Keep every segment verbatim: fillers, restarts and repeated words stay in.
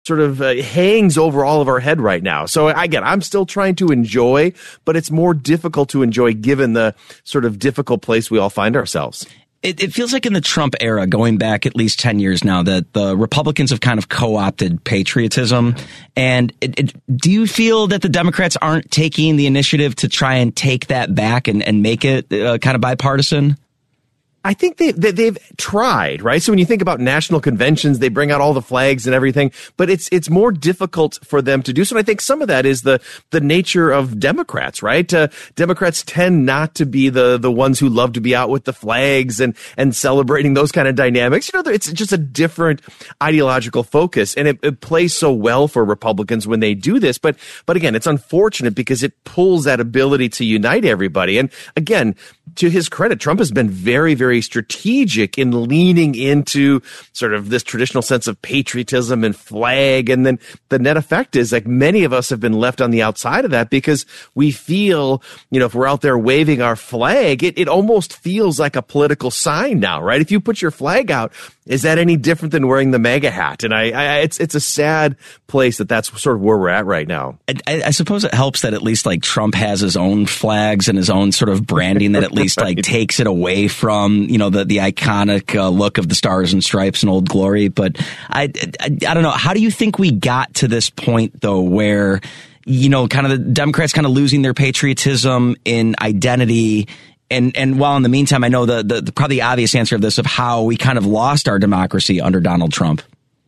sort of uh, hangs over all of our head right now. So again, I'm still trying to enjoy, but it's more difficult to enjoy given the sort of difficult place we all find ourselves. It, it feels like in the Trump era, going back at least ten years now, that the Republicans have kind of co-opted patriotism. And it, it, do you feel that the Democrats aren't taking the initiative to try and take that back and, and make it uh, kind of bipartisan? I think they, they, they've tried, right? So when you think about national conventions, they bring out all the flags and everything, but it's it's more difficult for them to do so. And I think some of that is the the nature of Democrats, right? Uh, Democrats tend not to be the the ones who love to be out with the flags and and celebrating those kind of dynamics. You know, it's just a different ideological focus, and it, it plays so well for Republicans when they do this. But but again, it's unfortunate because it pulls that ability to unite everybody. And again, to his credit, Trump has been very, very strategic in leaning into sort of this traditional sense of patriotism and flag. And then the net effect is like many of us have been left on the outside of that because we feel, you know, if we're out there waving our flag, it, it almost feels like a political sign now, right? If you put your flag out, is that any different than wearing the MAGA hat? And I, I it's it's a sad place that that's sort of where we're at right now. I, I suppose it helps that at least like Trump has his own flags and his own sort of branding that at least right. like takes it away from, you know, the the iconic uh, look of the Stars and Stripes and Old Glory. But I, I I don't know. How do you think we got to this point though, where, you know, kind of the Democrats kind of losing their patriotism in identity? And and while in the meantime, I know the, the, the probably obvious answer of this of how we kind of lost our democracy under Donald Trump.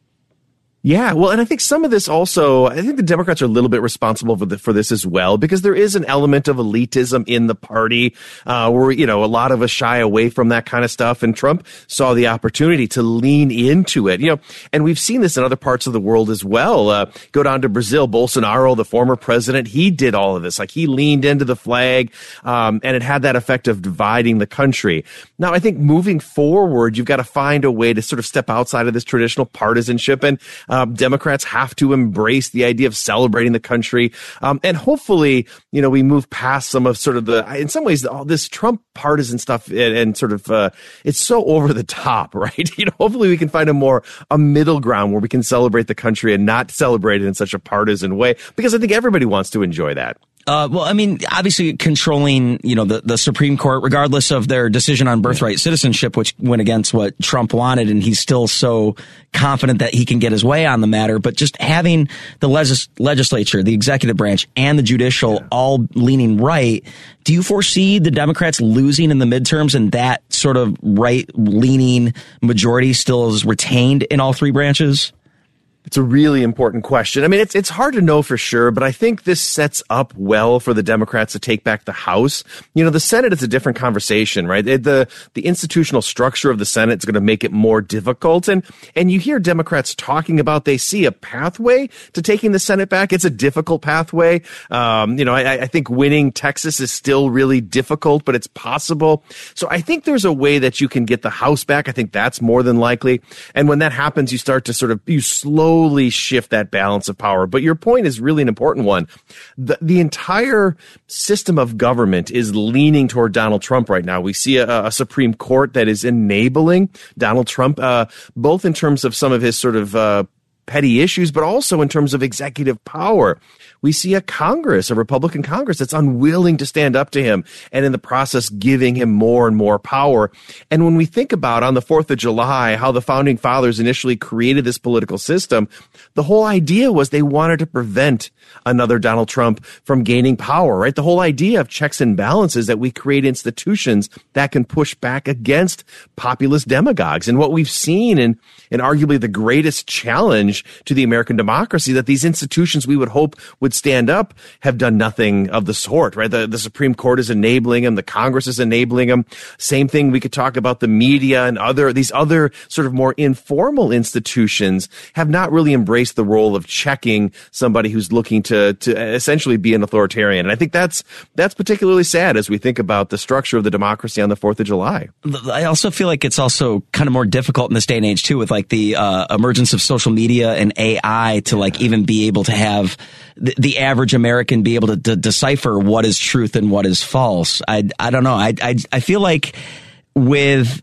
Yeah, well, and I think some of this also, I think the Democrats are a little bit responsible for, the, for this as well, because there is an element of elitism in the party, uh, where, you know, a lot of us shy away from that kind of stuff. And Trump saw the opportunity to lean into it, you know, and we've seen this in other parts of the world as well. Uh, go down to Brazil, Bolsonaro, the former president, he did all of this. Like he leaned into the flag, um, and it had that effect of dividing the country. Now, I think moving forward, you've got to find a way to sort of step outside of this traditional partisanship, and Um, Democrats have to embrace the idea of celebrating the country. Um, and hopefully, you know, we move past some of sort of the, in some ways, all this Trump partisan stuff and, and sort of, uh, it's so over the top, right? You know, hopefully we can find a more, a middle ground where we can celebrate the country and not celebrate it in such a partisan way, because I think everybody wants to enjoy that. Uh, well, I mean, obviously controlling, you know, the, the Supreme Court, regardless of their decision on birthright citizenship, which went against what Trump wanted, and he's still so confident that he can get his way on the matter. But just having the legis- legislature, the executive branch, and the judicial yeah. all leaning right, do you foresee the Democrats losing in the midterms and that sort of right-leaning majority still is retained in all three branches? It's a really important question. I mean, it's it's hard to know for sure, but I think this sets up well for the Democrats to take back the House. You know, the Senate is a different conversation, right? The the institutional structure of the Senate is going to make it more difficult. And and you hear Democrats talking about they see a pathway to taking the Senate back. It's a difficult pathway. Um, you know, I, I think winning Texas is still really difficult, but it's possible. So I think there's a way that you can get the House back. I think that's more than likely. And when that happens, you start to sort of, you slowly Slowly shift that balance of power. But your point is really an important one. The, the entire system of government is leaning toward Donald Trump right now. We see a, a Supreme Court that is enabling Donald Trump, uh, both in terms of some of his sort of uh, petty issues, but also in terms of executive power. We see a Congress, a Republican Congress, that's unwilling to stand up to him, and in the process giving him more and more power. And when we think about on the fourth of July, how the founding fathers initially created this political system, the whole idea was they wanted to prevent another Donald Trump from gaining power, right? The whole idea of checks and balances, that we create institutions that can push back against populist demagogues. And what we've seen in, in arguably the greatest challenge to the American democracy, that these institutions we would hope would stand up have done nothing of the sort, right? The, the Supreme Court is enabling them. The Congress is enabling them. Same thing, we could talk about the media and other, these other sort of more informal institutions have not really embraced the role of checking somebody who's looking to, to essentially be an authoritarian. And I think that's, that's particularly sad as we think about the structure of the democracy on the fourth of July. I also feel like it's also kind of more difficult in this day and age too, with like the uh, emergence of social media and A I to like even be able to have the, the average American be able to d- decipher what is truth and what is false. I I don't know. I I I feel like with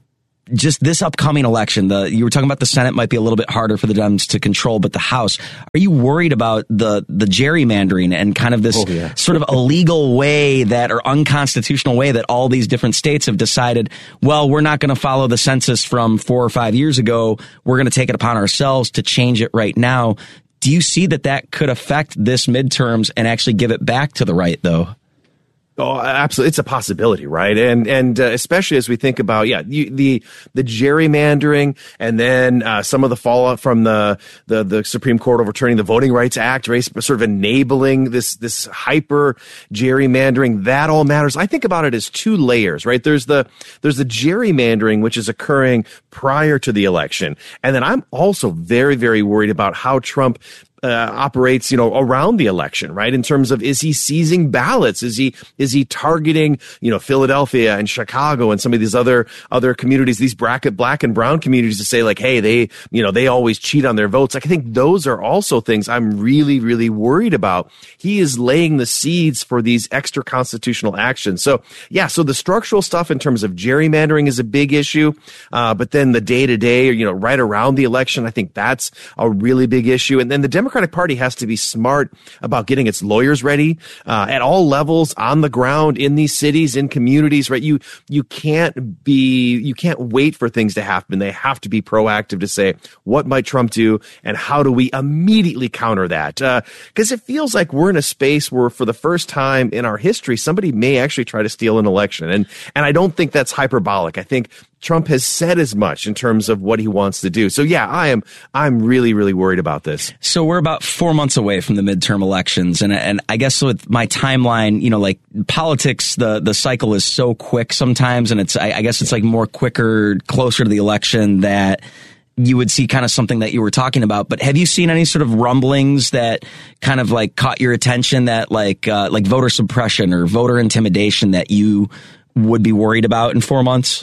just this upcoming election, the you were talking about the Senate might be a little bit harder for the Dems to control, but the House, are you worried about the the gerrymandering and kind of this oh, yeah. sort of illegal way that, or unconstitutional way that all these different states have decided, well, we're not going to follow the census from four or five years ago. We're going to take it upon ourselves to change it right now. Do you see that that could affect this midterms and actually give it back to the right, though? Oh, absolutely. It's a possibility, right? And and uh, especially as we think about, yeah, you, the the gerrymandering and then uh, some of the fallout from the, the the Supreme Court overturning the Voting Rights Act, right? Sort of enabling this this hyper gerrymandering. That all matters. I think about it as two layers, right? There's the there's the gerrymandering, which is occurring prior to the election, and then I'm also very very worried about how Trump Uh, operates, you know, around the election, right? In terms of, is he seizing ballots? Is he, is he targeting, you know, Philadelphia and Chicago and some of these other, other communities, these bracket black and brown communities to say like, hey, they, you know, they always cheat on their votes. Like, I think those are also things I'm really, really worried about. He is laying the seeds for these extra constitutional actions. So yeah, so the structural stuff in terms of gerrymandering is a big issue. Uh, but then the day to day, you know, right around the election, I think that's a really big issue. And then the Democratic Democratic Party has to be smart about getting its lawyers ready uh, at all levels, on the ground, in these cities, in communities, right? You you can't be, you can't wait for things to happen. They have to be proactive to say, what might Trump do and how do we immediately counter that? Because uh, it feels like we're in a space where for the first time in our history, somebody may actually try to steal an election. And, and I don't think that's hyperbolic. I think Trump has said as much in terms of what he wants to do. So yeah, I am, I'm really, really worried about this. So we're about four months away from the midterm elections. And, and I guess with my timeline, you know, like politics, the, the cycle is so quick sometimes. And it's, I, I guess it's like more quicker, closer to the election that you would see kind of something that you were talking about. But have you seen any sort of rumblings that kind of like caught your attention that like, uh, like voter suppression or voter intimidation that you would be worried about in four months?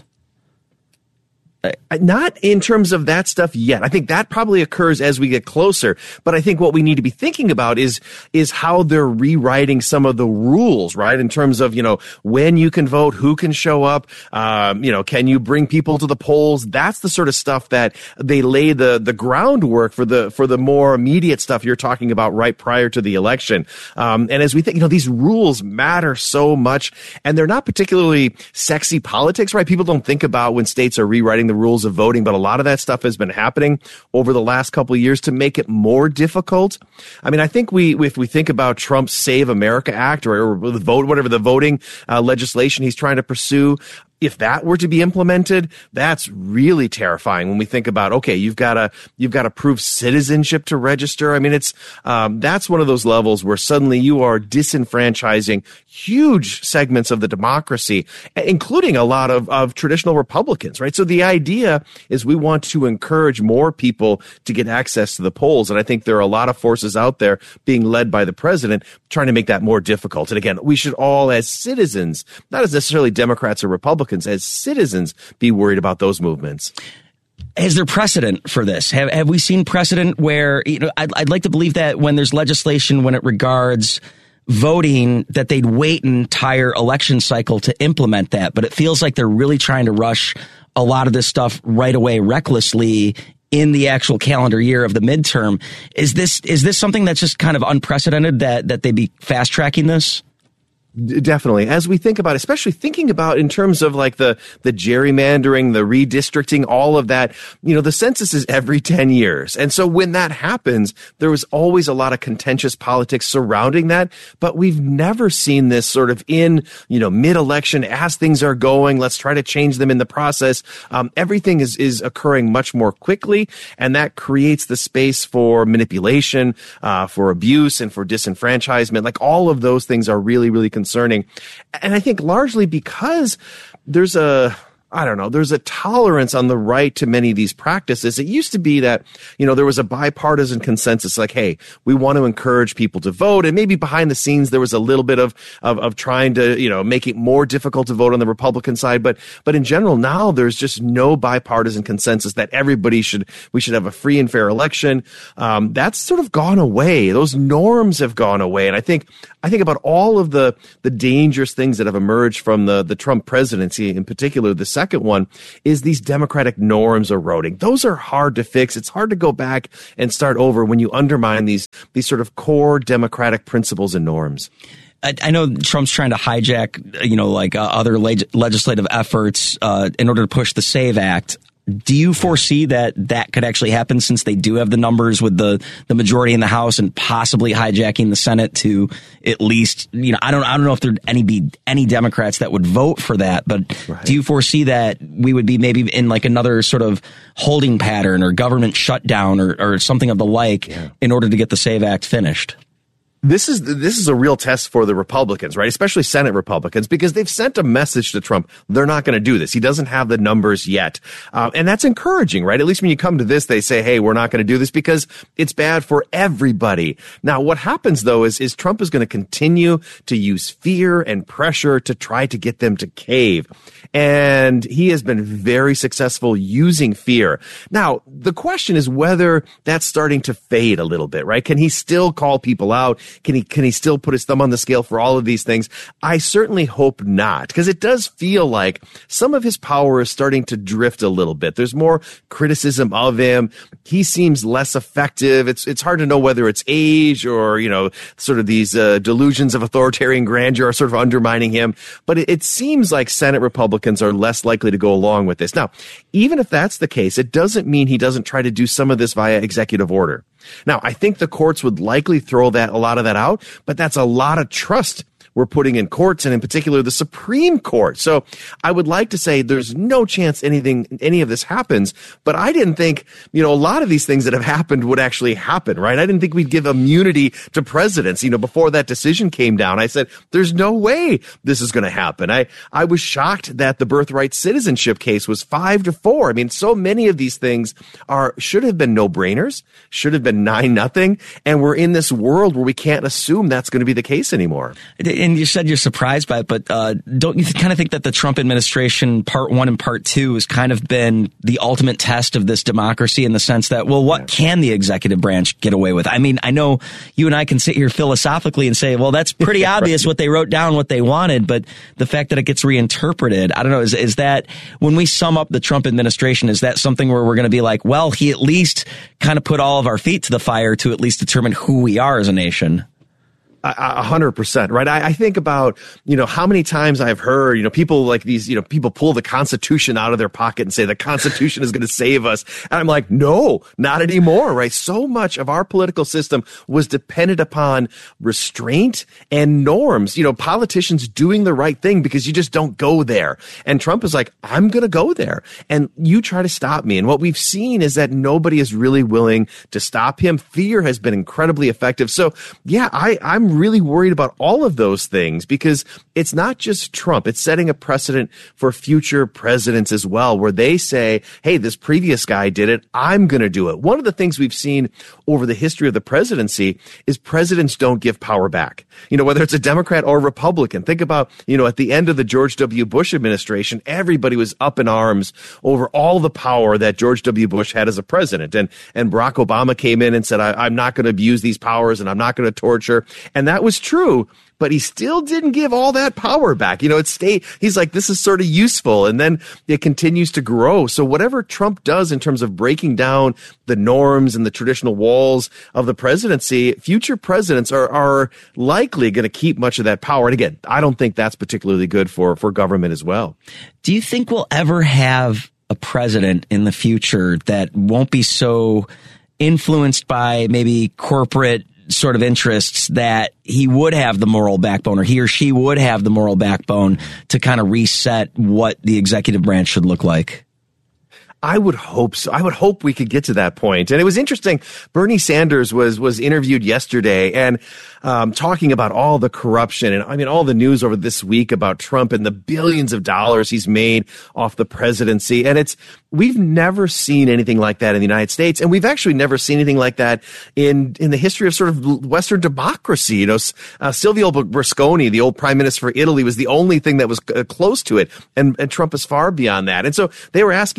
Not in terms of that stuff yet. I think that probably occurs as we get closer. But I think what we need to be thinking about is, is how they're rewriting some of the rules, right? In terms of, you know, when you can vote, who can show up, um, you know, can you bring people to the polls? That's the sort of stuff that they lay the, the groundwork for the, for the more immediate stuff you're talking about right prior to the election. Um, and as we think, you know, these rules matter so much and they're not particularly sexy politics, right? People don't think about when states are rewriting the rules of voting, but a lot of that stuff has been happening over the last couple of years to make it more difficult. I mean, I think we, if we think about Trump's Save America Act or, or the vote, whatever the voting uh, legislation he's trying to pursue, if that were to be implemented, that's really terrifying when we think about, okay, you've got to, you've got to prove citizenship to register. I mean, it's, um, that's one of those levels where suddenly you are disenfranchising huge segments of the democracy, including a lot of, of traditional Republicans, right? So the idea is we want to encourage more people to get access to the polls. And I think there are a lot of forces out there being led by the president trying to make that more difficult. And again, we should all as citizens, not as necessarily Democrats or Republicans, as citizens, be worried about those movements. Is there precedent for this? Have have we seen precedent where, you know, I'd, I'd like to believe that when there's legislation, when it regards voting, that they'd wait an entire election cycle to implement that. But it feels like they're really trying to rush a lot of this stuff right away, recklessly, in the actual calendar year of the midterm. Is this is this something that's just kind of unprecedented that that they be fast tracking this? Definitely. As we think about, especially thinking about in terms of like the, the gerrymandering, the redistricting, all of that, you know, the census is every ten years. And so when that happens, there was always a lot of contentious politics surrounding that. But we've never seen this sort of in, you know, mid-election as things are going. Let's try to change them in the process. Um, everything is, is occurring much more quickly. And that creates the space for manipulation, uh, for abuse and for disenfranchisement. Like all of those things are really, really concerning. Concerning. And I think largely because there's a, I don't know, there's a tolerance on the right to many of these practices. It used to be that, you know, there was a bipartisan consensus like, hey, we want to encourage people to vote. And maybe behind the scenes, there was a little bit of, of, of trying to, you know, make it more difficult to vote on the Republican side. But, but in general, now there's just no bipartisan consensus that everybody should, we should have a free and fair election. Um, that's sort of gone away. Those norms have gone away. And I think, I think about all of the, the dangerous things that have emerged from the, the Trump presidency, in particular, the second one is these democratic norms eroding. Those are hard to fix. It's hard to go back and start over when you undermine these, these sort of core democratic principles and norms. I, I know Trump's trying to hijack, you know, like uh, other leg- legislative efforts uh, in order to push the SAVE Act. Do you foresee that that could actually happen since they do have the numbers with the, the majority in the House and possibly hijacking the Senate to at least, you know, I don't I don't know if there'd any be any Democrats that would vote for that, but right. Do you foresee that we would be maybe in like another sort of holding pattern or government shutdown or, or something of the like yeah. in order to get the SAVE Act finished? This is this is a real test for the Republicans, right? Especially Senate Republicans, because they've sent a message to Trump. They're not going to do this. He doesn't have the numbers yet. Uh, and that's encouraging, right? At least when you come to this, they say, hey, we're not going to do this because it's bad for everybody. Now, what happens, though, is, is Trump is going to continue to use fear and pressure to try to get them to cave. And he has been very successful using fear. Now, the question is whether that's starting to fade a little bit, right? Can he still call people out? Can he, can he still put his thumb on the scale for all of these things? I certainly hope not, because it does feel like some of his power is starting to drift a little bit. There's more criticism of him. He seems less effective. It's, it's hard to know whether it's age or, you know, sort of these uh, delusions of authoritarian grandeur are sort of undermining him. But it, it seems like Senate Republicans are less likely to go along with this. Now, even if that's the case, it doesn't mean he doesn't try to do some of this via executive order. Now, I think the courts would likely throw that a lot of that out, but that's a lot of trust we're putting in courts, and in particular the Supreme Court. So I would like to say there's no chance anything, any of this happens, but I didn't think, you know, a lot of these things that have happened would actually happen, right? I didn't think we'd give immunity to presidents. You know, before that decision came down, I said, there's no way this is going to happen. I, I was shocked that the birthright citizenship case was five to four. I mean, so many of these things are, should have been no-brainers, should have been nine nothing, and we're in this world where we can't assume that's going to be the case anymore. And you said you're surprised by it, but uh, don't you kind of think that the Trump administration, part one and part two, has kind of been the ultimate test of this democracy in the sense that, well, what yeah. can the executive branch get away with? I mean, I know you and I can sit here philosophically and say, well, that's pretty yeah, obvious right. what they wrote down, what they wanted, but the fact that it gets reinterpreted, I don't know, is, is that, when we sum up the Trump administration, is that something where we're going to be like, well, he at least kind of put all of our feet to the fire to at least determine who we are as a nation? A hundred percent, right? I, I think about, you know, how many times I've heard, you know, people like these, you know, people pull the Constitution out of their pocket and say the Constitution is going to save us. And I'm like, no, not anymore, right? So much of our political system was dependent upon restraint and norms, you know, politicians doing the right thing because you just don't go there. And Trump is like, I'm going to go there. And you try to stop me. And what we've seen is that nobody is really willing to stop him. Fear has been incredibly effective. So yeah, I, I'm really worried about all of those things because it's not just Trump. It's setting a precedent for future presidents as well, where they say, hey, this previous guy did it. I'm going to do it. One of the things we've seen over the history of the presidency is presidents don't give power back. You know, whether it's a Democrat or Republican. Think about, you know, at the end of the George W. Bush administration, everybody was up in arms over all the power that George W. Bush had as a president. And, and Barack Obama came in and said, I, I'm not going to abuse these powers and I'm not going to torture. And that was true, but he still didn't give all that power back. You know, it stayed, he's like, this is sort of useful. And then it continues to grow. So whatever Trump does in terms of breaking down the norms and the traditional walls of the presidency, future presidents are, are likely going to keep much of that power. And again, I don't think that's particularly good for, for government as well. Do you think we'll ever have a president in the future that won't be so influenced by maybe corporate sort of interests that he would have the moral backbone, or he or she would have the moral backbone to kind of reset what the executive branch should look like? I would hope so. I would hope we could get to that point. And it was interesting. Bernie Sanders was, was interviewed yesterday and, um, talking about all the corruption and I mean, all the news over this week about Trump and the billions of dollars he's made off the presidency. And it's, we've never seen anything like that in the United States. And we've actually never seen anything like that in, in the history of sort of Western democracy. You know, uh, Silvio Berlusconi, the old prime minister for Italy, was the only thing that was uh, close to it. And, and Trump is far beyond that. And so they were asking Bernie about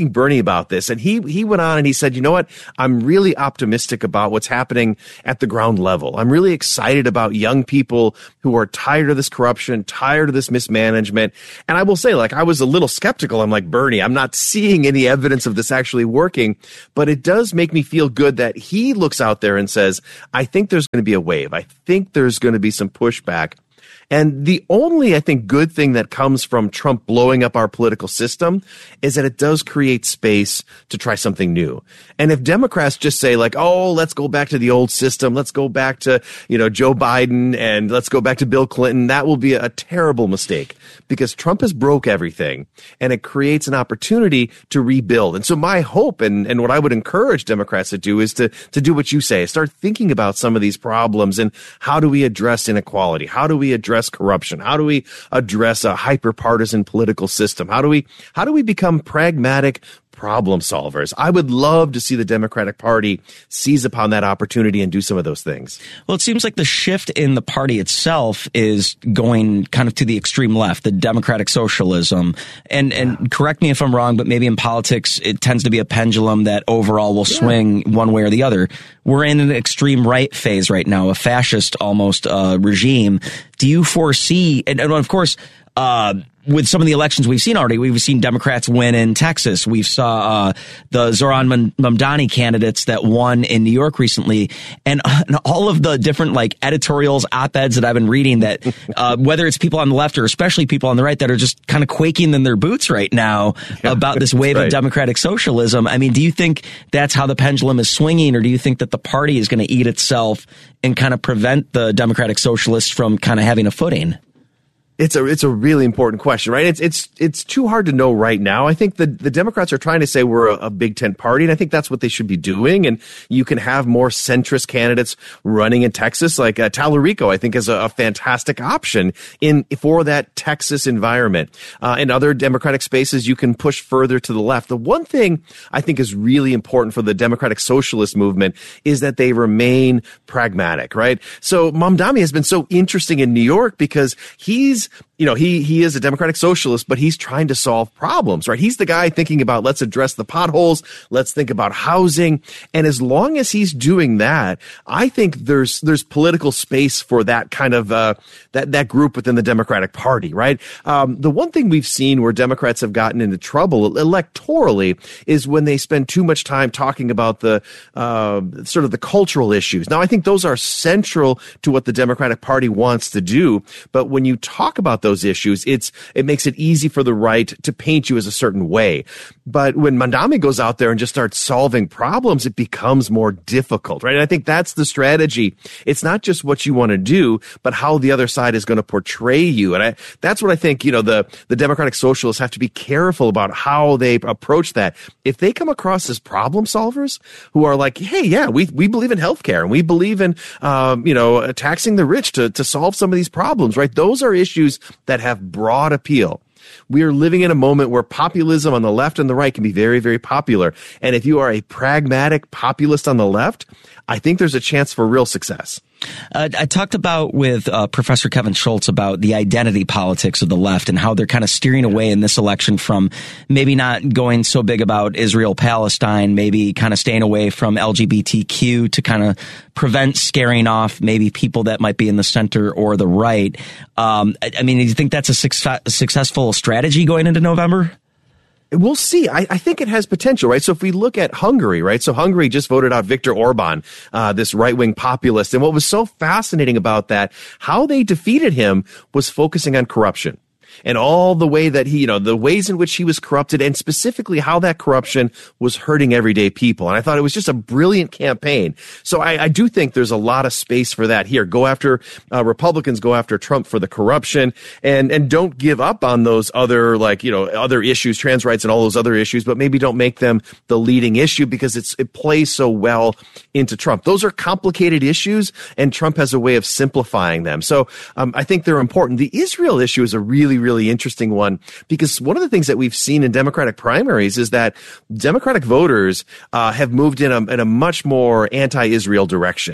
about this. And he, he went on and he said, you know what? I'm really optimistic about what's happening at the ground level. I'm really excited about young people who are tired of this corruption, tired of this mismanagement. And I will say, like, I was a little skeptical. I'm like, Bernie, I'm not seeing any evidence of this actually working, but it does make me feel good that he looks out there and says, I think there's going to be a wave. I think there's going to be some pushback. And the only, I think, good thing that comes from Trump blowing up our political system is that it does create space to try something new. And if Democrats just say, like, oh, let's go back to the old system, let's go back to, you know, Joe Biden and let's go back to Bill Clinton, that will be a terrible mistake because Trump has broke everything and it creates an opportunity to rebuild. And so my hope and, and what I would encourage Democrats to do is to, to do what you say, start thinking about some of these problems and how do we address inequality? How do we address corruption? How do we address a hyper-partisan political system? How do we how do we become pragmatic problem solvers? I would love to see the Democratic Party seize upon that opportunity and do some of those things. Well, it seems like the shift in the party itself is going kind of to the extreme left, the democratic socialism. And and yeah. correct me if I'm wrong, but maybe in politics, it tends to be a pendulum that overall will yeah. swing one way or the other. We're in an extreme right phase right now, a fascist almost uh, regime. Do you foresee, and, and of course, uh, with some of the elections we've seen already, we've seen Democrats win in Texas. We saw uh, the Zoran Mamdani candidates that won in New York recently, and, uh, and all of the different like editorials, op-eds that I've been reading that uh, whether it's people on the left or especially people on the right that are just kind of quaking in their boots right now yeah, about this wave right. of democratic socialism. I mean, do you think that's how the pendulum is swinging, or do you think that the party is going to eat itself and kind of prevent the democratic socialists from kind of having a footing? It's a it's a really important question, right? It's it's it's too hard to know right now. I think the the Democrats are trying to say we're a, a big tent party, and I think that's what they should be doing. And you can have more centrist candidates running in Texas, like uh, Tallarico. I think is a, a fantastic option in for that Texas environment. Uh, in other Democratic spaces, you can push further to the left. The one thing I think is really important for the Democratic Socialist movement is that they remain pragmatic, right? So Mamdani has been so interesting in New York because he's You know, he he is a democratic socialist, but he's trying to solve problems, right? He's the guy thinking about let's address the potholes, let's think about housing. And as long as he's doing that, I think there's there's political space for that kind of uh that that group within the Democratic Party, right? Um the one thing we've seen where Democrats have gotten into trouble electorally is when they spend too much time talking about the uh sort of the cultural issues. Now, I think those are central to what the Democratic Party wants to do, but when you talk about those issues, it's it makes it easy for the right to paint you as a certain way. But when Mamdani goes out there and just starts solving problems, it becomes more difficult, right? And I think that's the strategy. It's not just what you want to do, but how the other side is going to portray you. And I, that's what I think, you know, the, the Democratic Socialists have to be careful about how they approach that. If they come across as problem solvers who are like, hey, yeah, we, we believe in healthcare and we believe in, um, you know, taxing the rich to, to solve some of these problems, right? Those are issues that have broad appeal. We are living in a moment where populism on the left and the right can be very, very popular. And if you are a pragmatic populist on the left, I think there's a chance for real success. Uh, I talked about with uh, Professor Kevin Schultz about the identity politics of the left and how they're kind of steering away in this election from maybe not going so big about Israel, Palestine, maybe kind of staying away from L G B T Q to kind of prevent scaring off maybe people that might be in the center or the right. Um, I, I mean, do you think that's a, success, a successful strategy going into November? We'll see. I, I think it has potential, right? So if we look at Hungary, right? So Hungary just voted out Viktor Orban, uh, this right-wing populist. And what was so fascinating about that, how they defeated him was focusing on corruption. And all the way that he, you know, the ways in which he was corrupted and specifically how that corruption was hurting everyday people. And I thought it was just a brilliant campaign. So I, I do think there's a lot of space for that here. Go after, uh, Republicans go after Trump for the corruption and, and don't give up on those other, like, you know, other issues, trans rights and all those other issues, but maybe don't make them the leading issue because it's, it plays so well into Trump. Those are complicated issues and Trump has a way of simplifying them. So, um, I think they're important. The Israel issue is a really, really really interesting one because one of the things that we've seen in Democratic primaries is that Democratic voters uh, have moved in a, in a much more anti-Israel direction.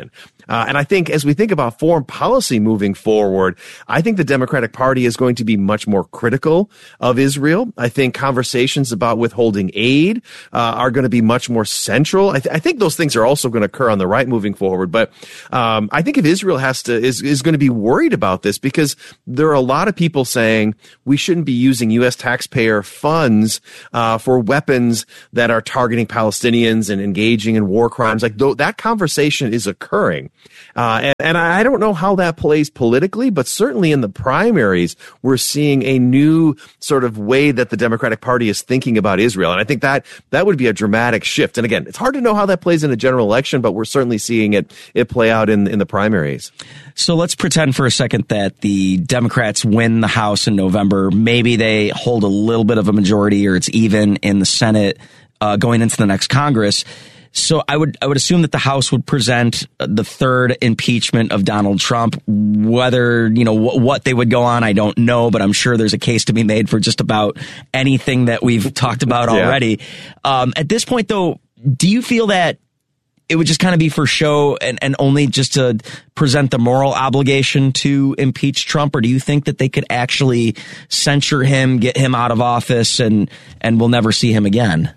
Uh, and I think as we think about foreign policy moving forward, I think the Democratic Party is going to be much more critical of Israel. I think conversations about withholding aid uh, are going to be much more central. I, th- I think those things are also going to occur on the right moving forward. But um, I think if Israel has to is is going to be worried about this, because there are a lot of people saying we shouldn't be using U S taxpayer funds uh, for weapons that are targeting Palestinians and engaging in war crimes. Like th- that conversation is occurring. Uh, and, and I don't know how that plays politically, but certainly in the primaries, we're seeing a new sort of way that the Democratic Party is thinking about Israel. And I think that that would be a dramatic shift. And again, it's hard to know how that plays in a general election, but we're certainly seeing it, it play out in, in the primaries. So let's pretend for a second that the Democrats win the House in November. Maybe they hold a little bit of a majority, or it's even in the Senate uh, going into the next Congress. So I would I would assume that the House would present the third impeachment of Donald Trump. Whether, you know, w- what they would go on, I don't know, but I'm sure there's a case to be made for just about anything that we've talked about yeah. already. Um, at this point, though, do you feel that it would just kind of be for show and, and only just to present the moral obligation to impeach Trump? Or do you think that they could actually censure him, get him out of office, and and we'll never see him again?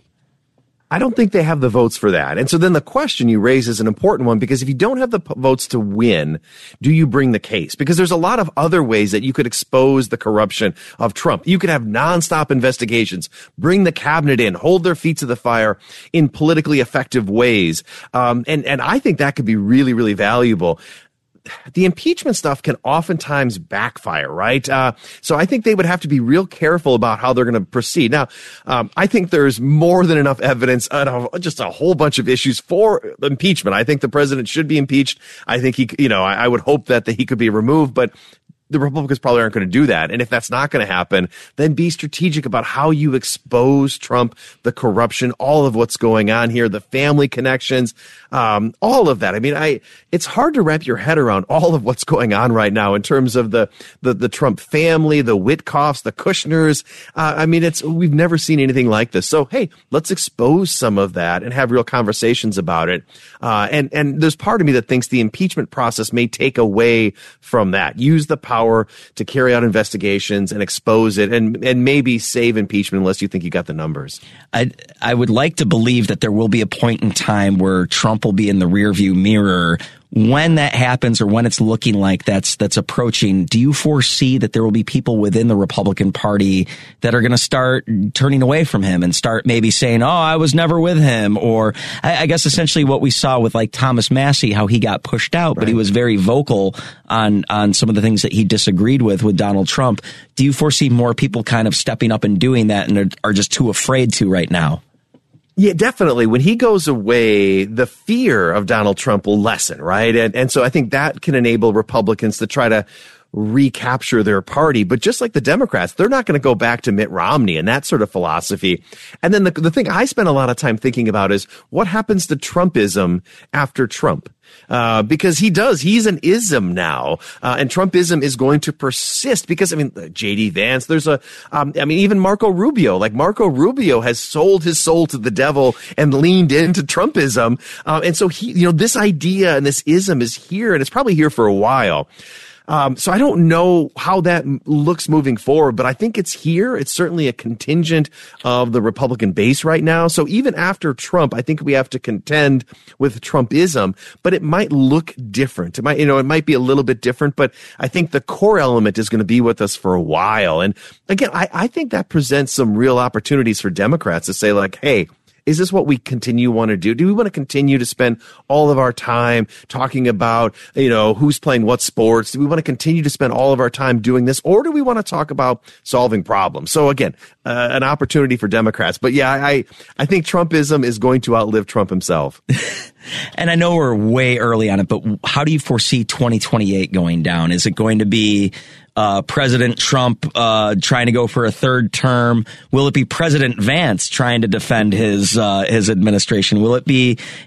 I don't think they have the votes for that. And so then the question you raise is an important one, because if you don't have the p- votes to win, do you bring the case? Because there's a lot of other ways that you could expose the corruption of Trump. You could have nonstop investigations, bring the cabinet in, hold their feet to the fire in politically effective ways. Um, and, and I think that could be really, really valuable. The impeachment stuff can oftentimes backfire, right? Uh, so I think they would have to be real careful about how they're going to proceed. Now, um, I think there's more than enough evidence on a, just a whole bunch of issues for impeachment. I think the president should be impeached. I think he, you know, I, I would hope that, that he could be removed, but the Republicans probably aren't going to do that. And if that's not going to happen, then be strategic about how you expose Trump, the corruption, all of what's going on here, the family connections, um, all of that. I mean, I, it's hard to wrap your head around all of what's going on right now in terms of the, the, the Trump family, the Witkoffs, the Kushners. Uh, I mean, it's, we've never seen anything like this. So, hey, let's expose some of that and have real conversations about it. Uh, and, and there's part of me that thinks the impeachment process may take away from that. Use the power Power to carry out investigations and expose it, and and maybe save impeachment unless you think you got the numbers. I I would like to believe that there will be a point in time where Trump will be in the rearview mirror. When that happens, or when it's looking like that's that's approaching, do you foresee that there will be people within the Republican Party that are going to start turning away from him and start maybe saying, "Oh, I was never with him," or I, I guess essentially what we saw with like Thomas Massie, how he got pushed out, right, but he was very vocal on on some of the things that he disagreed with with Donald Trump. Do you foresee more people kind of stepping up and doing that, and are, are just too afraid to right now? Yeah, definitely. When he goes away, the fear of Donald Trump will lessen, right? And, and so I think that can enable Republicans to try to recapture their party. But just like the Democrats, they're not going to go back to Mitt Romney and that sort of philosophy. And then the, the thing I spend a lot of time thinking about is what happens to Trumpism after Trump? Uh, because he does, he's an ism now, uh, and Trumpism is going to persist because, I mean, J D Vance, there's a, um, I mean, even Marco Rubio, like Marco Rubio has sold his soul to the devil and leaned into Trumpism. Uh, and so he, you know, this idea and this ism is here, and it's probably here for a while. Um, so I don't know how that looks moving forward, but I think it's here. It's certainly a contingent of the Republican base right now. So even after Trump, I think we have to contend with Trumpism, but it might look different. It might, you know, it might be a little bit different, but I think the core element is going to be with us for a while. And again, I, I think that presents some real opportunities for Democrats to say like, hey, is this what we continue want to do? Do we want to continue to spend all of our time talking about, you know, who's playing what sports? Do we want to continue to spend all of our time doing this? Or do we want to talk about solving problems? So again, uh, an opportunity for Democrats. But yeah, I, I think Trumpism is going to outlive Trump himself. And I know we're way early on it, but how do you foresee twenty twenty-eight going down? Is it going to be uh, President Trump uh, trying to go for a third term? Will it be President Vance trying to defend his uh, his administration? Will it be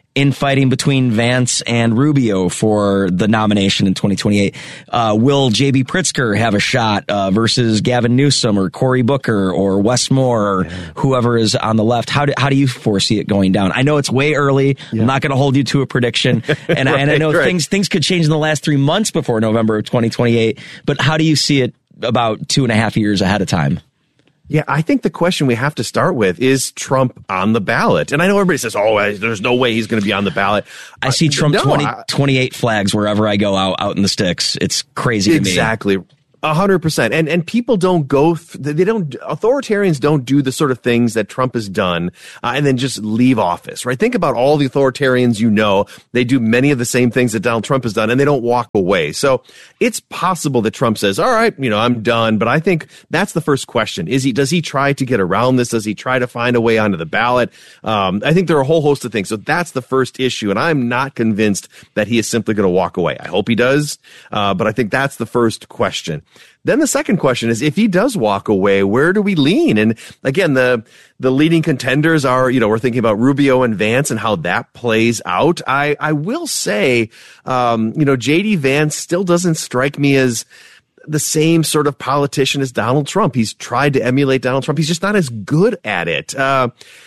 infighting between Vance and Rubio for the nomination in twenty twenty-eight. Uh, will J B Pritzker have a shot uh, versus Gavin Newsom or Cory Booker or Wes Moore or yeah. whoever is on the left? How do, how do you foresee it going down? I know it's way early. Yeah. I'm not going to hold you to a prediction. And, right, I, and I know right. things things could change in the last three months before November of twenty twenty-eight. But how do you see it about two and a half years ahead of time? Yeah, I think the question we have to start with is Trump on the ballot? And I know everybody says, oh, there's no way he's going to be on the ballot. I see Trump no, twenty, twenty-eight flags wherever I go out, out in the sticks. It's crazy exactly. to me. Exactly. A hundred percent. And, and people don't go, th- they don't, authoritarians don't do the sort of things that Trump has done, uh, and then just leave office, right? Think about all the authoritarians you know. They do many of the same things that Donald Trump has done, and they don't walk away. So it's possible that Trump says, all right, you know, I'm done. But I think that's the first question. Is he, does he try to get around this? Does he try to find a way onto the ballot? Um, I think there are a whole host of things. So that's the first issue. And I'm not convinced that he is simply going to walk away. I hope he does. Uh, but I think that's the first question. Then the second question is, if he does walk away, where do we lean? And again, the the leading contenders are, you know, we're thinking about Rubio and Vance and how that plays out. I, I will say, um, you know, J D Vance still doesn't strike me as the same sort of politician as Donald Trump. He's tried to emulate Donald Trump. He's just not as good at it. Uh,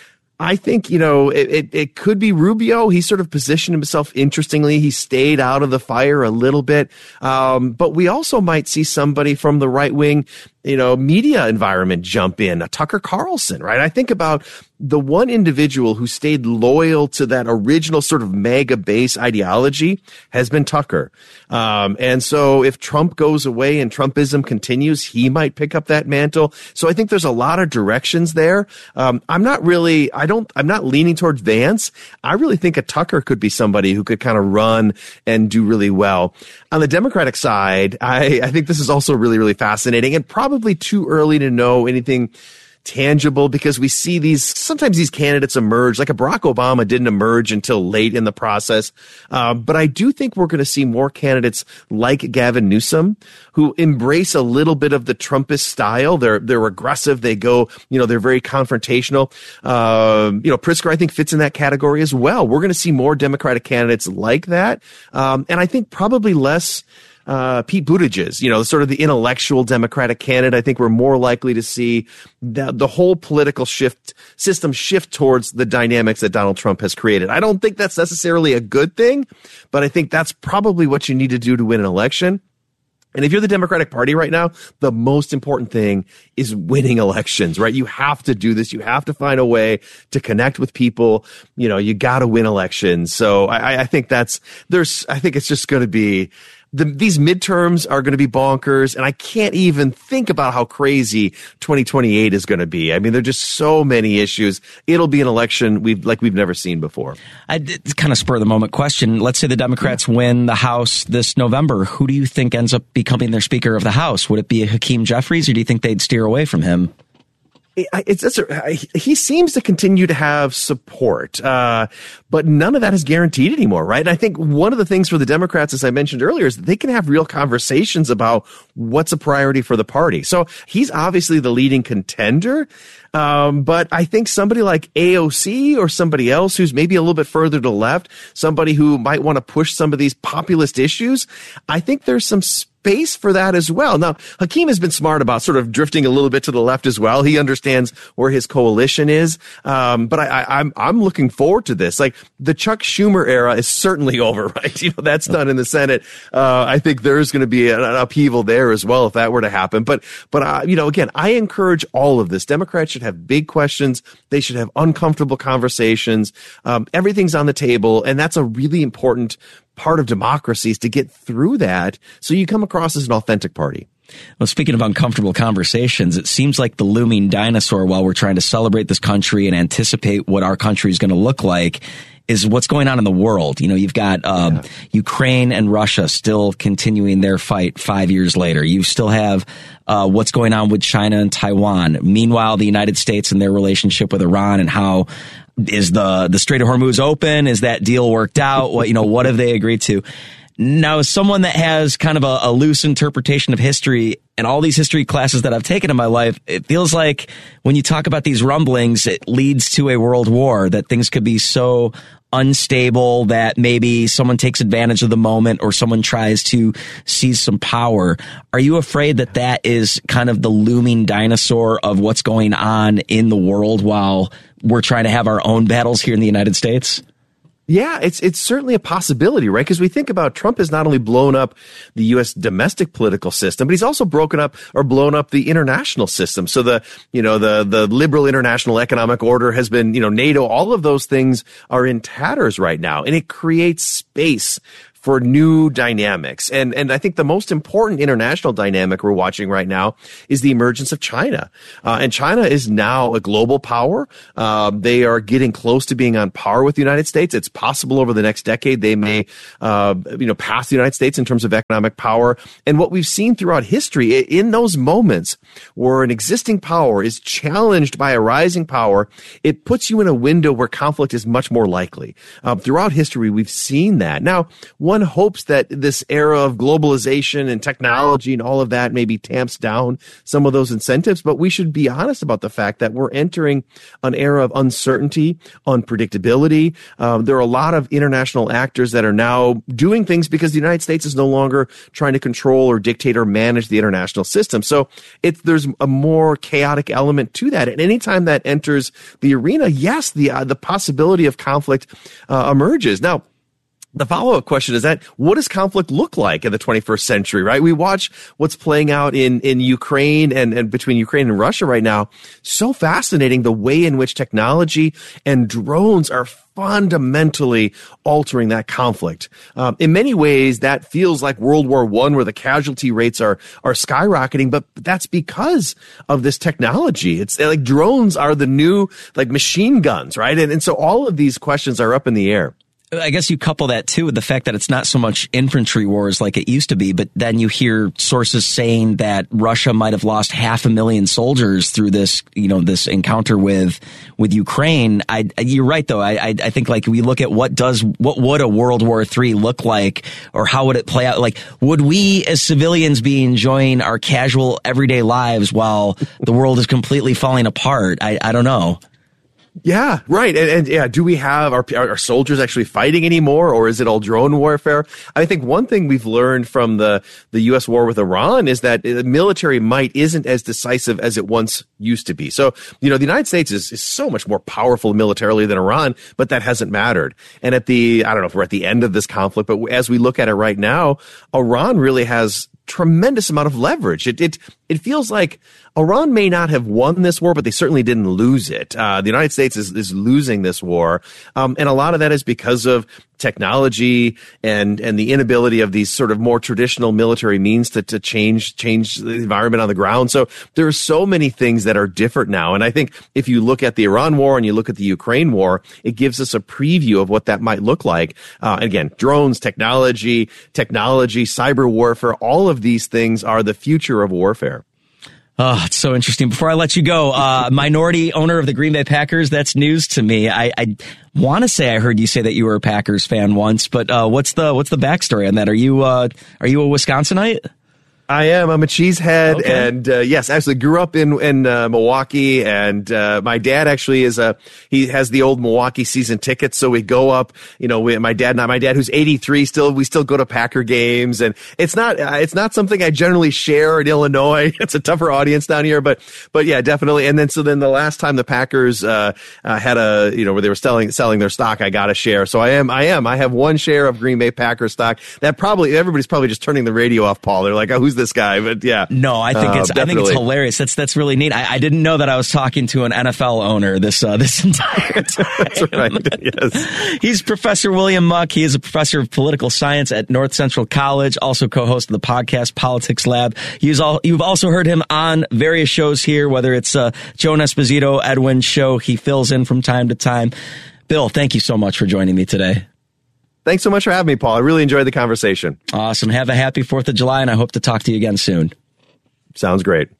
I think, you know, it, it, it could be Rubio. He sort of positioned himself interestingly. He stayed out of the fire a little bit. Um, but we also might see somebody from the right wing, you know, media environment jump in, a Tucker Carlson, right? I think about the one individual who stayed loyal to that original sort of MAGA base ideology has been Tucker. Um, and so if Trump goes away and Trumpism continues, he might pick up that mantle. So I think there's a lot of directions there. Um, I'm not really, I don't, I'm not leaning towards Vance. I really think a Tucker could be somebody who could kind of run and do really well. On the Democratic side, I, I think this is also really, really fascinating and probably too early to know anything tangible, because we see these, sometimes these candidates emerge, like a Barack Obama didn't emerge until late in the process. Uh, but I do think we're going to see more candidates like Gavin Newsom who embrace a little bit of the Trumpist style. They're, they're aggressive. They go, you know, they're very confrontational. Uh, you know, Pritzker, I think, fits in that category as well. We're going to see more Democratic candidates like that. Um, and I think probably less Uh, Pete Buttigieg, you know, sort of the intellectual Democratic candidate. I think we're more likely to see the, the whole political shift system shift towards the dynamics that Donald Trump has created. I don't think that's necessarily a good thing, but I think that's probably what you need to do to win an election. And if you're the Democratic Party right now, the most important thing is winning elections, right? You have to do this. You have to find a way to connect with people. You know, you got to win elections. So I, I think that's, there's, I think it's just going to be, The, these midterms are going to be bonkers, and I can't even think about how crazy twenty twenty-eight is going to be. I mean, there are just so many issues. It'll be an election we've like we've never seen before. I, it's kind of spur of the moment question. Let's say the Democrats yeah. win the House this November. Who do you think ends up becoming their Speaker of the House? Would it be Hakeem Jeffries, or do you think they'd steer away from him? It's, it's a, he seems to continue to have support, uh, but none of that is guaranteed anymore, right? And I think one of the things for the Democrats, as I mentioned earlier, is that they can have real conversations about what's a priority for the party. So he's obviously the leading contender, um, but I think somebody like A O C or somebody else who's maybe a little bit further to the left, somebody who might want to push some of these populist issues, I think there's some space Space for that as well. Now, Hakeem has been smart about sort of drifting a little bit to the left as well. He understands where his coalition is. Um, but I, I, I'm, I'm looking forward to this. Like, the Chuck Schumer era is certainly over, right? You know, that's done in the Senate. Uh, I think there's going to be an, an upheaval there as well if that were to happen. But, but, uh, you know, again, I encourage all of this. Democrats should have big questions. They should have uncomfortable conversations. Um, everything's on the table. And that's a really important part of democracy, is to get through that so you come across as an authentic party. Well, speaking of uncomfortable conversations, it seems like the looming dinosaur, while we're trying to celebrate this country and anticipate what our country is going to look like, is what's going on in the world. You know, you've got um, yeah. Ukraine and Russia still continuing their fight five years later. You still have uh, what's going on with China and Taiwan. Meanwhile, the United States and their relationship with Iran, and how is the the Strait of Hormuz open? Is that deal worked out? What, you know, what have they agreed to? Now, as someone that has kind of a, a loose interpretation of history, and all these history classes that I've taken in my life, it feels like when you talk about these rumblings, it leads to a world war, that things could be so unstable, that maybe someone takes advantage of the moment or someone tries to seize some power. Are you afraid that that is kind of the looming dinosaur of what's going on in the world while we're trying to have our own battles here in the United States? Yeah, it's it's certainly a possibility, right? Because we think about Trump has not only blown up the U S domestic political system, but he's also broken up or blown up the international system. So the, you know, the the liberal international economic order has been, you know, NATO, all of those things are in tatters right now, and it creates space for new dynamics. And and I think the most important international dynamic we're watching right now is the emergence of China. Uh, and China is now a global power. Uh, they are getting close to being on par with the United States. It's possible over the next decade they may, uh, you know, pass the United States in terms of economic power. And what we've seen throughout history, in those moments where an existing power is challenged by a rising power, it puts you in a window where conflict is much more likely. Uh, throughout history, we've seen that. Now, one One hopes that this era of globalization and technology and all of that maybe tamps down some of those incentives, but we should be honest about the fact that we're entering an era of uncertainty, unpredictability. Um, there are a lot of international actors that are now doing things because the United States is no longer trying to control or dictate or manage the international system. So it's, there's a more chaotic element to that. And anytime that enters the arena, yes, the uh, the possibility of conflict uh, emerges. Now, the follow-up question is that what does conflict look like in the twenty-first century, right? We watch what's playing out in, in Ukraine and, and between Ukraine and Russia right now. So fascinating the way in which technology and drones are fundamentally altering that conflict. Um, in many ways, that feels like World War One, where the casualty rates are are skyrocketing, but that's because of this technology. It's like drones are the new like machine guns, right? And, and so all of these questions are up in the air. I guess you couple that too with the fact that it's not so much infantry wars like it used to be, but then you hear sources saying that Russia might have lost half a million soldiers through this, you know, this encounter with with Ukraine. I, you're right, though. I, I think like we look at what does what would a World War Three look like, or how would it play out? Like, would we as civilians be enjoying our casual everyday lives while the world is completely falling apart? I, I don't know. Yeah, right. And, and yeah, do we have our, our soldiers actually fighting anymore, or is it all drone warfare? I think one thing we've learned from the, the U S war with Iran is that the military might isn't as decisive as it once used to be. So, you know, the United States is, is so much more powerful militarily than Iran, but that hasn't mattered. And at the, I don't know if we're at the end of this conflict, but as we look at it right now, Iran really has tremendous amount of leverage. It, it, it feels like Iran may not have won this war, but they certainly didn't lose it. Uh, the United States is, is losing this war. Um, and a lot of that is because of technology and, and the inability of these sort of more traditional military means to, to change, change the environment on the ground. So there are so many things that are different now. And I think if you look at the Iran war and you look at the Ukraine war, it gives us a preview of what that might look like. Uh, again, drones, technology, technology, cyber warfare, all of these things are the future of warfare. Oh, it's so interesting. Before I let you go, uh, minority owner of the Green Bay Packers, that's news to me. I, I want to say I heard you say that you were a Packers fan once, but uh, what's the what's the backstory on that? Are you uh, are you a Wisconsinite? I am. I'm a cheesehead, Okay. and uh, yes, actually grew up in in uh, Milwaukee, and uh, my dad actually is a he has the old Milwaukee season tickets, so we go up. You know, we, my dad, not my dad, who's eighty-three, still we still go to Packer games, and it's not uh, it's not something I generally share in Illinois. It's a tougher audience down here, but but yeah, definitely. And then so then the last time the Packers uh, uh, had a you know where they were selling selling their stock, I got a share. So I am I am I have one share of Green Bay Packers stock. That probably everybody's probably just turning the radio off, Paul. They're like, oh, who's this guy? But yeah, no, I think it's uh, I think it's hilarious. That's that's really neat. I, I didn't know that I was talking to an N F L owner this uh, this entire time. That's right. Yes, he's Professor William Muck. He is a professor of political science at North Central College. Also co-host of the podcast Politics Lab. You've all you've also heard him on various shows here, whether it's uh, Joan Esposito, Edwin's show. He fills in from time to time. Bill, thank you so much for joining me today. Thanks so much for having me, Paul. I really enjoyed the conversation. Awesome. Have a happy fourth of July, and I hope to talk to you again soon. Sounds great.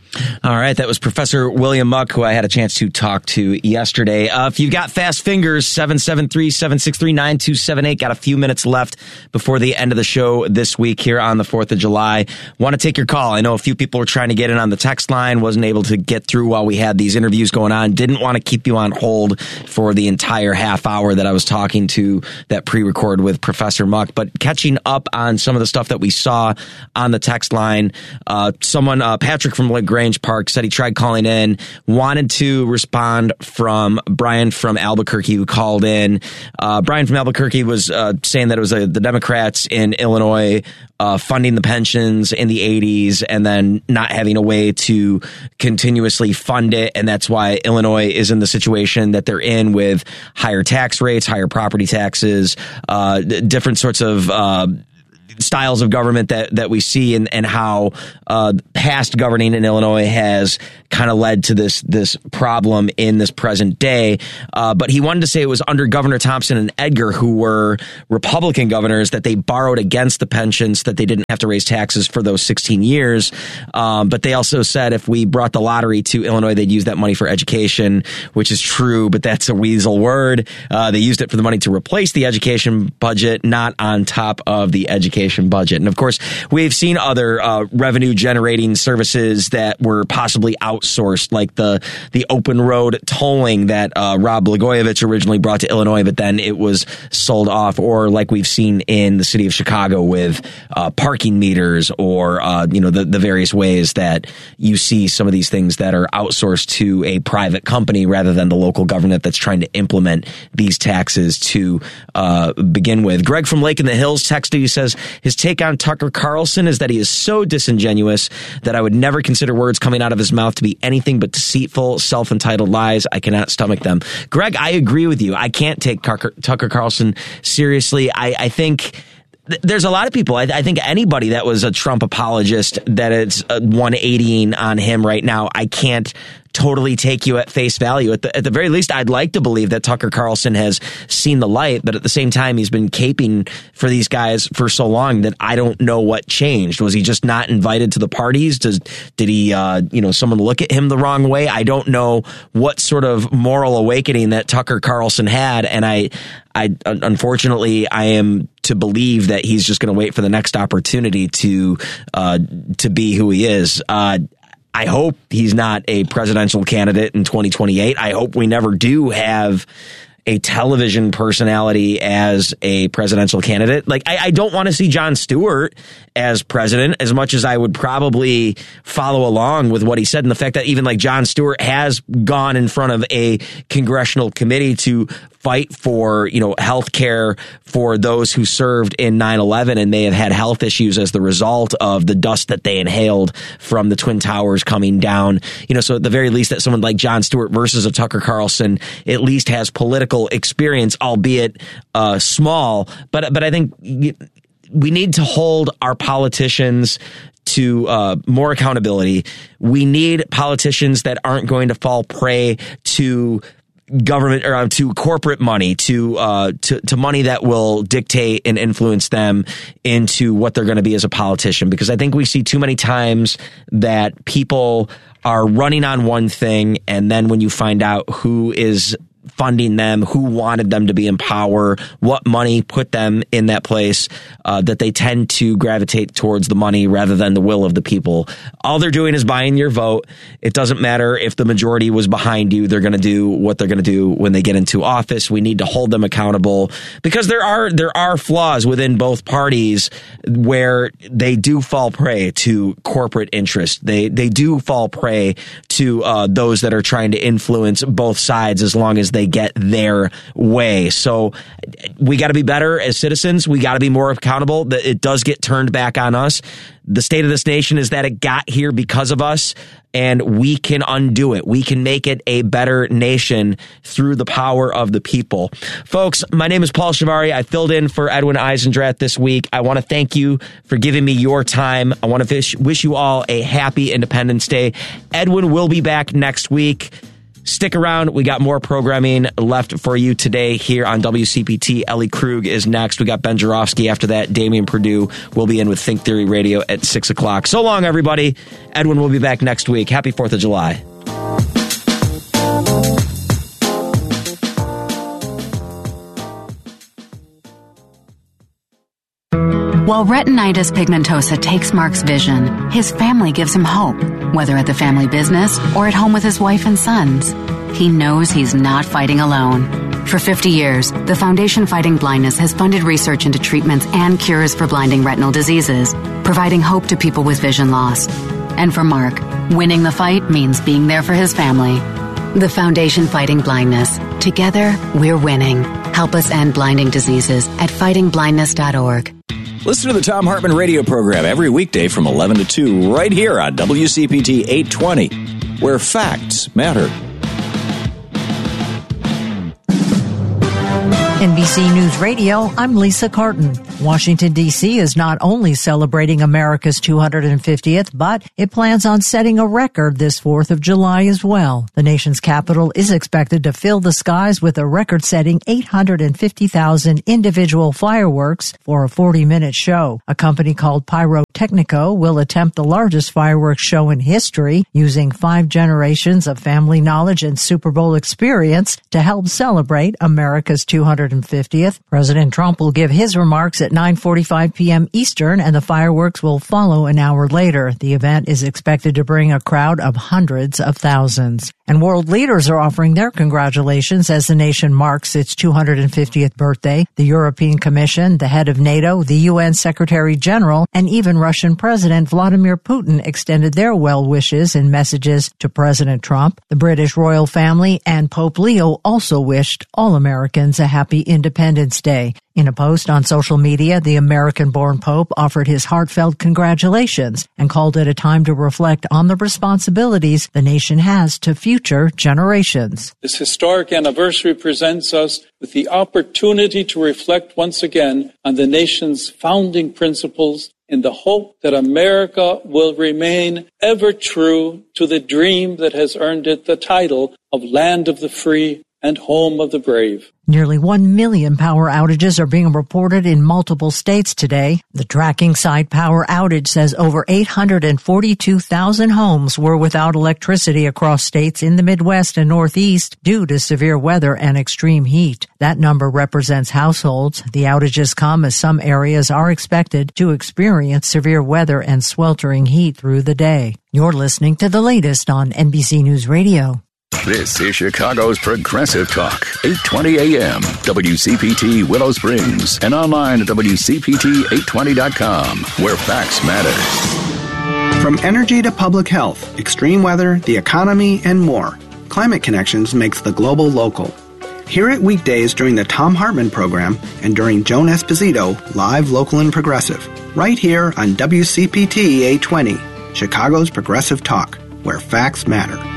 All right, that was Professor William Muck, who I had a chance to talk to yesterday. Uh, if you've got fast fingers, seven seven three, seven six three, nine two seven eight. Got a few minutes left before the end of the show this week here on the fourth of July. Want to take your call. I know a few people were trying to get in on the text line, wasn't able to get through while we had these interviews going on. Didn't want to keep you on hold for the entire half hour that I was talking to that pre-record with Professor Muck. But catching up on some of the stuff that we saw on the text line, uh, someone, uh, Patrick from LaGrange Park, said he tried calling in, wanted to respond from Brian from Albuquerque, who called in. Uh, Brian from Albuquerque was uh, saying that it was uh, the Democrats in Illinois uh, funding the pensions in the eighties and then not having a way to continuously fund it. And that's why Illinois is in the situation that they're in, with higher tax rates, higher property taxes, uh, different sorts of uh styles of government that, that we see, and, and how uh, past governing in Illinois has kind of led to this this problem in this present day. Uh, but he wanted to say it was under Governor Thompson and Edgar, who were Republican governors, that they borrowed against the pensions, that they didn't have to raise taxes for those sixteen years. Um, but they also said if we brought the lottery to Illinois, they'd use that money for education, which is true, but that's a weasel word. Uh, they used it for the money to replace the education budget, not on top of the education budget. And of course, we've seen other uh, revenue generating services that were possibly outsourced, like the the open road tolling that uh, Rod Blagojevich originally brought to Illinois, but then it was sold off, or like we've seen in the city of Chicago with uh, parking meters, or uh, you know the, the various ways that you see some of these things that are outsourced to a private company rather than the local government that's trying to implement these taxes to uh, begin with. Greg from Lake in the Hills texted, he says, his take on Tucker Carlson is that he is so disingenuous that I would never consider words coming out of his mouth to be anything but deceitful, self-entitled lies. I cannot stomach them. Greg, I agree with you. I can't take Tucker, Tucker Carlson seriously. I, I think there's a lot of people. I, I think anybody that was a Trump apologist that it's one eightying on him right now, I can't totally take you at face value. At the, at the very least, I'd like to believe that Tucker Carlson has seen the light, but at the same time, he's been caping for these guys for so long that I don't know what changed. Was he just not invited to the parties? Does, did he, uh, you know, someone look at him the wrong way? I don't know what sort of moral awakening that Tucker Carlson had, and I, I unfortunately, I am to believe that he's just going to wait for the next opportunity to, uh, to be who he is. Uh, I hope he's not a presidential candidate in twenty twenty-eight. I hope we never do have a television personality as a presidential candidate. Like, I, I don't want to see Jon Stewart as president, as much as I would probably follow along with what he said, and the fact that even like Jon Stewart has gone in front of a congressional committee to fight for, you know, health care for those who served in nine eleven and may have had health issues as the result of the dust that they inhaled from the Twin Towers coming down. You know, so at the very least that someone like Jon Stewart versus a Tucker Carlson at least has political experience, albeit uh, small. But, but I think we need to hold our politicians to uh, more accountability. We need politicians that aren't going to fall prey to government or to corporate money, to uh to to money that will dictate and influence them into what they're going to be as a politician. Because I think we see too many times that people are running on one thing, and then when you find out who is funding them, who wanted them to be in power, what money put them in that place, uh, that they tend to gravitate towards the money rather than the will of the people. All they're doing is buying your vote. It doesn't matter if the majority was behind you. They're going to do what they're going to do when they get into office. We need to hold them accountable, because there are there are flaws within both parties where they do fall prey to corporate interest. They they do fall prey to uh, those that are trying to influence both sides, as long as they get their way. So we got to be better as citizens. We got to be more accountable. That it does get turned back on us. The state of this nation is that it got here because of us, and we can undo it. We can make it a better nation through the power of the people. Folks, my name is Paul Shivari. I filled in for Edwin Eisendrath this week. I want to thank you for giving me your time. I want to wish, wish you all a happy Independence Day. Edwin will be back next week. Stick around. We got more programming left for you today here on W C P T. Ellie Krug is next. We got Ben Jarofsky after that. Damian Perdue will be in with Think Theory Radio at six o'clock. So long, everybody. Edwin will be back next week. Happy fourth of July. While retinitis pigmentosa takes Mark's vision, his family gives him hope, whether at the family business or at home with his wife and sons. He knows he's not fighting alone. For fifty years, the Foundation Fighting Blindness has funded research into treatments and cures for blinding retinal diseases, providing hope to people with vision loss. And for Mark, winning the fight means being there for his family. The Foundation Fighting Blindness. Together, we're winning. Help us end blinding diseases at fighting blindness dot org. Listen to the Thom Hartmann radio program every weekday from eleven to two right here on W C P T eight twenty, where facts matter. N B C News Radio, I'm Lisa Carton. Washington, D C is not only celebrating America's two hundred fiftieth, but it plans on setting a record this fourth of July as well. The nation's capital is expected to fill the skies with a record-setting eight hundred fifty thousand individual fireworks for a forty-minute show. A company called Pyrotechnico will attempt the largest fireworks show in history, using five generations of family knowledge and Super Bowl experience to help celebrate America's two hundred fiftieth. President Trump will give his remarks at nine forty-five p.m. Eastern, and the fireworks will follow an hour later. The event is expected to bring a crowd of hundreds of thousands. And world leaders are offering their congratulations as the nation marks its two hundred fiftieth birthday. The European Commission, the head of NATO, the U N Secretary General, and even Russian President Vladimir Putin extended their well wishes in messages to President Trump. The British royal family and Pope Leo also wished all Americans a happy Independence Day. In a post on social media, the American-born Pope offered his heartfelt congratulations and called it a time to reflect on the responsibilities the nation has to future generations. This historic anniversary presents us with the opportunity to reflect once again on the nation's founding principles in the hope that America will remain ever true to the dream that has earned it the title of Land of the Free and Home of the Brave. Nearly one million power outages are being reported in multiple states today. The tracking site Power Outage says over eight hundred forty-two thousand homes were without electricity across states in the Midwest and Northeast due to severe weather and extreme heat. That number represents households. The outages come as some areas are expected to experience severe weather and sweltering heat through the day. You're listening to the latest on N B C News Radio. This is Chicago's Progressive Talk, eight twenty a.m., W C P T Willow Springs, and online at W C P T eight twenty dot com, where facts matter. From energy to public health, extreme weather, the economy, and more, Climate Connections makes the global local. Hear it weekdays during the Thom Hartmann program and during Joan Esposito, live, local, and progressive, right here on W C P T eight twenty, Chicago's Progressive Talk, where facts matter.